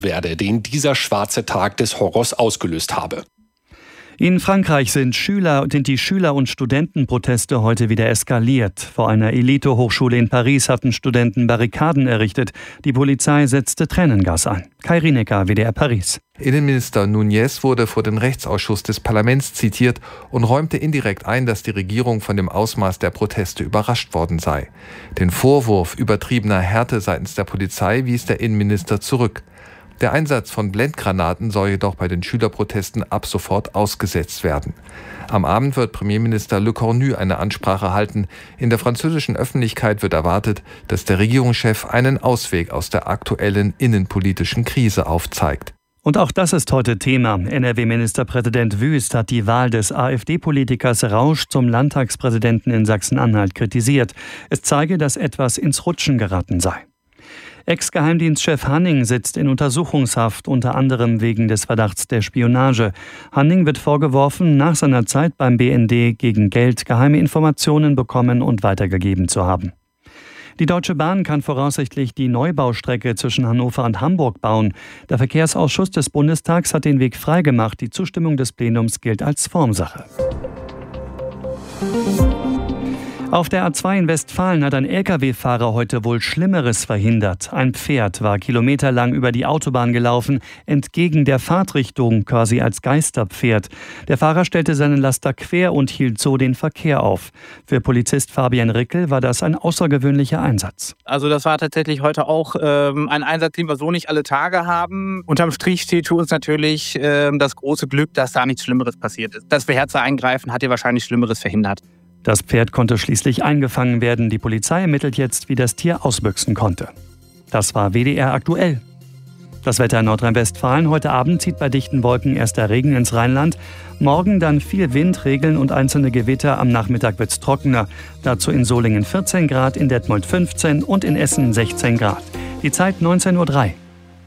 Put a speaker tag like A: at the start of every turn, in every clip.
A: werde, den dieser schwarze Tag des Horrors ausgelöst habe.
B: In Frankreich sind die Schüler- und Studentenproteste heute wieder eskaliert. Vor einer Elite-Hochschule in Paris hatten Studenten Barrikaden errichtet. Die Polizei setzte Tränengas ein. Kai Rinecker, WDR Paris.
C: Innenminister Nunez wurde vor den Rechtsausschuss des Parlaments zitiert und räumte indirekt ein, dass die Regierung von dem Ausmaß der Proteste überrascht worden sei. Den Vorwurf übertriebener Härte seitens der Polizei wies der Innenminister zurück. Der Einsatz von Blendgranaten soll jedoch bei den Schülerprotesten ab sofort ausgesetzt werden. Am Abend wird Premierminister Le Cornu eine Ansprache halten. In der französischen Öffentlichkeit wird erwartet, dass der Regierungschef einen Ausweg aus der aktuellen innenpolitischen Krise aufzeigt.
B: Und auch das ist heute Thema. NRW-Ministerpräsident Wüst hat die Wahl des AfD-Politikers Rausch zum Landtagspräsidenten in Sachsen-Anhalt kritisiert. Es zeige, dass etwas ins Rutschen geraten sei. Ex-Geheimdienstchef Hanning sitzt in Untersuchungshaft, unter anderem wegen des Verdachts der Spionage. Hanning wird vorgeworfen, nach seiner Zeit beim BND gegen Geld geheime Informationen bekommen und weitergegeben zu haben. Die Deutsche Bahn kann voraussichtlich die Neubaustrecke zwischen Hannover und Hamburg bauen. Der Verkehrsausschuss des Bundestags hat den Weg freigemacht. Die Zustimmung des Plenums gilt als Formsache. Auf der A2 in Westfalen hat ein Lkw-Fahrer heute wohl Schlimmeres verhindert. Ein Pferd war kilometerlang über die Autobahn gelaufen, entgegen der Fahrtrichtung, quasi als Geisterpferd. Der Fahrer stellte seinen Laster quer und hielt so den Verkehr auf. Für Polizist Fabian Rickel war das ein außergewöhnlicher Einsatz.
D: Also das war tatsächlich heute auch ein Einsatz, den wir so nicht alle Tage haben. Unterm Strich steht für uns natürlich das große Glück, dass da nichts Schlimmeres passiert ist. Dass wir Härter eingreifen, hat ja wahrscheinlich Schlimmeres verhindert.
B: Das Pferd konnte schließlich eingefangen werden. Die Polizei ermittelt jetzt, wie das Tier ausbüchsen konnte. Das war WDR aktuell. Das Wetter in Nordrhein-Westfalen. Heute Abend zieht bei dichten Wolken erst der Regen ins Rheinland. Morgen dann viel Wind, Regeln und einzelne Gewitter. Am Nachmittag wird's trockener. Dazu in Solingen 14 Grad, in Detmold 15 und in Essen 16 Grad. Die Zeit 19:03 Uhr.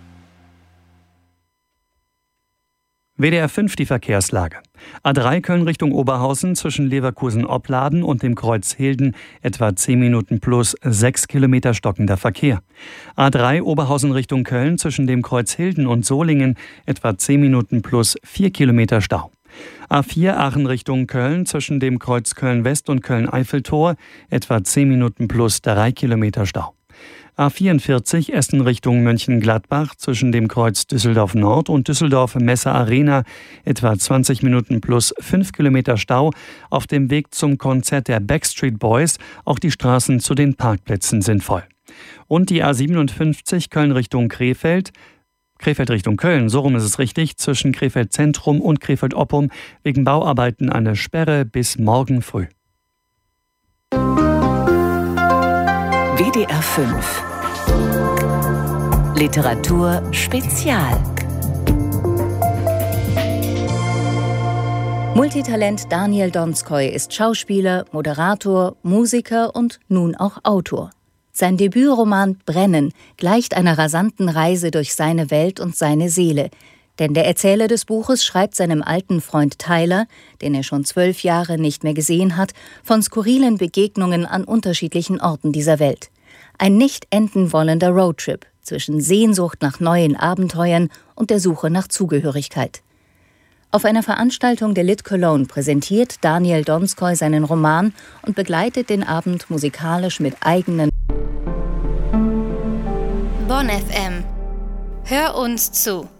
B: WDR 5 die Verkehrslage. A3 Köln Richtung Oberhausen zwischen Leverkusen-Opladen und dem Kreuz Hilden etwa 10 Minuten plus 6 Kilometer stockender Verkehr. A3 Oberhausen Richtung Köln zwischen dem Kreuz Hilden und Solingen etwa 10 Minuten plus 4 Kilometer Stau. A4 Aachen Richtung Köln zwischen dem Kreuz Köln-West und Köln-Eiffeltor etwa 10 Minuten plus 3 Kilometer Stau. A44 Essen Richtung Mönchengladbach zwischen dem Kreuz Düsseldorf Nord und Düsseldorf Messe Arena etwa 20 Minuten plus 5 Kilometer Stau auf dem Weg zum Konzert der Backstreet Boys. Auch die Straßen zu den Parkplätzen sind voll. Und die A57 Köln Richtung Krefeld Richtung Köln, so rum ist es richtig, zwischen Krefeld Zentrum und Krefeld Oppum wegen Bauarbeiten eine Sperre bis morgen früh.
E: WDR 5 Literatur Spezial. Multitalent Daniel Donskoi ist Schauspieler, Moderator, Musiker und nun auch Autor. Sein Debütroman Brennen gleicht einer rasanten Reise durch seine Welt und seine Seele. Denn der Erzähler des Buches schreibt seinem alten Freund Tyler, den er schon 12 Jahre nicht mehr gesehen hat, von skurrilen Begegnungen an unterschiedlichen Orten dieser Welt. Ein nicht enden wollender Roadtrip zwischen Sehnsucht nach neuen Abenteuern und der Suche nach Zugehörigkeit. Auf einer Veranstaltung der Lit Cologne präsentiert Daniel Donskoi seinen Roman und begleitet den Abend musikalisch mit eigenen
F: Bonn FM. Hör uns zu.